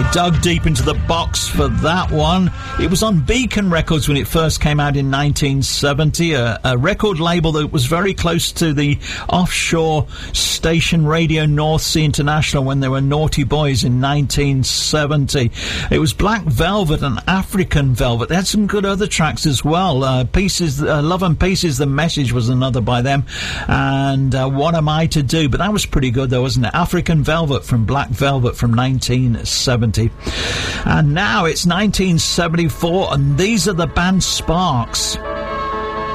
I dug deep into the box for that one. It was on Beacon Records when it first came out in 1970, a record label that was very close to the offshore station Radio North Sea International when they were Naughty Boys in 1970. It was Black Velvet and African Velvet. They had some good other tracks as well. Pieces, Love and Pieces, The Message was another by them, and What Am I to Do? But that was pretty good though, wasn't it? African Velvet from Black Velvet from 1970. And now it's 1974, and these are the band Sparks.